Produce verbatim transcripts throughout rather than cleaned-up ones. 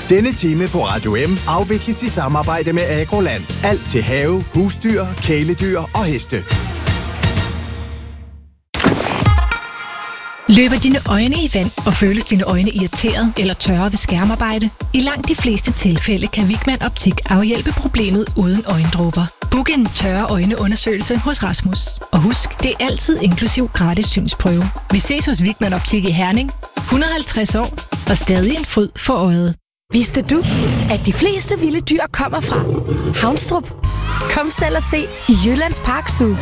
Denne time på Radio M afvikles i samarbejde med Agroland. Alt til have, husdyr, kæledyr og heste. Løber dine øjne i vand, og føles dine øjne irriteret eller tørre ved skærmarbejde? I langt de fleste tilfælde kan Wigman Optik afhjælpe problemet uden øjendråber. Book en tørre øjneundersøgelse hos Rasmus. Og husk, det er altid inklusiv gratis synsprøve. Vi ses hos Wigman Optik i Herning. et hundrede og halvtreds år og stadig en fryd for øjet. Vidste du, at de fleste vilde dyr kommer fra Havnstrup? Kom selv og se i Jyllands Park Zoo.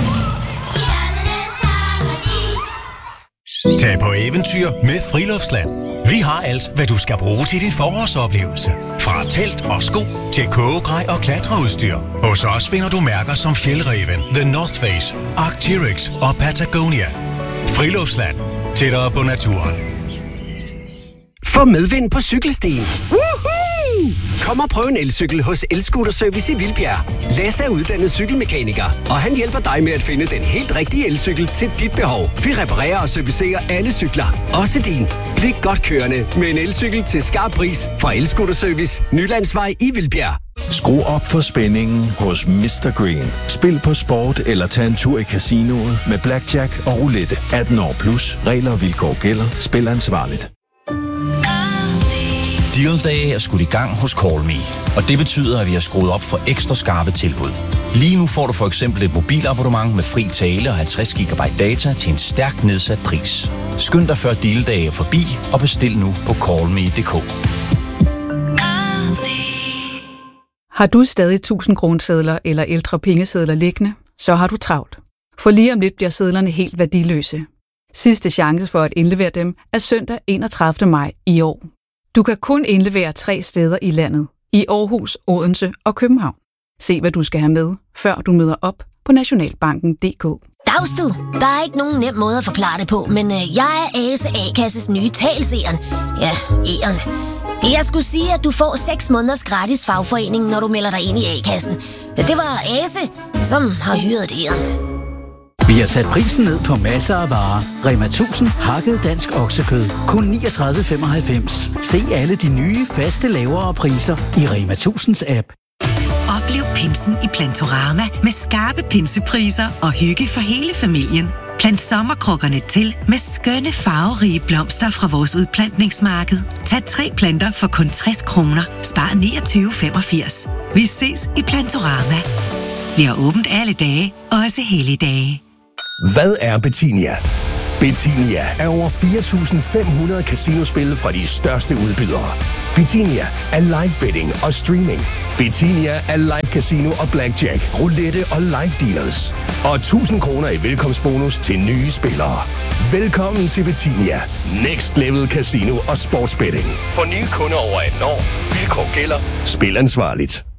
Tag på eventyr med Friluftsland. Vi har alt, hvad du skal bruge til din forårsoplevelse. Fra telt og sko til kogegrej og klatreudstyr. Hos os finder du mærker som Fjällräven, The North Face, Arc'teryx og Patagonia. Friluftsland. Tættere på naturen. Få medvind på cykelstien. Kom og prøv en elcykel hos El-Scooter-service i Vildbjerg. Lasse er uddannet cykelmekaniker, og han hjælper dig med at finde den helt rigtige elcykel til dit behov. Vi reparerer og servicerer alle cykler, også din. Bliv godt kørende med en elcykel til skarp pris fra El-Scooter-service, Nylandsvej i Vildbjerg. Skru op for spændingen hos mister Green. Spil på sport eller tag en tur i casinoet med blackjack og roulette. atten år plus. Regler og vilkår gælder. Spil ansvarligt. Deal-dage er skudt i gang hos Call Me, og det betyder, at vi har skruet op for ekstra skarpe tilbud. Lige nu får du for eksempel et mobilabonnement med fri tale og halvtreds gigabyte data til en stærkt nedsat pris. Skynd dig før deal-dage er forbi og bestil nu på call me punktum d k. Har du stadig tusind kronesedler eller ældre pengesedler liggende, så har du travlt. For lige om lidt bliver sedlerne helt værdiløse. Sidste chance for at indlevere dem er søndag enogtredivte maj i år. Du kan kun indlevere tre steder i landet. I Aarhus, Odense og København. Se, hvad du skal have med, før du møder op på nationalbanken punktum d k. Dags du. Der er ikke nogen nem måde at forklare det på, men øh, jeg er Ase A-kasses nye talseren. Ja, E'eren. Jeg skulle sige, at du får seks måneders gratis fagforening, når du melder dig ind i A-kassen. Det var Ase, som har hyret E'eren. Vi har sat prisen ned på masser af varer. Rema tusind hakket dansk oksekød. Kun niogtredive femoghalvfems. Se alle de nye, faste lavere priser i Rema tusind's app. Oplev pinsen i Plantorama med skarpe pinsepriser og hygge for hele familien. Plant sommerkrukkerne til med skønne farverige blomster fra vores udplantningsmarked. Tag tre planter for kun tres kroner. Spar niogtyve femogfirs. Vi ses i Plantorama. Vi har åbent alle dage, også helligdage. Hvad er Betinia? Betinia er over fire tusind fem hundrede casinospil fra de største udbydere. Betinia er live betting og streaming. Betinia er live casino og blackjack, roulette og live dealers. Og tusind kroner i velkomstbonus til nye spillere. Velkommen til Betinia. Next level casino og sportsbetting. For nye kunder over atten år. Vilkår gælder. Spil ansvarligt.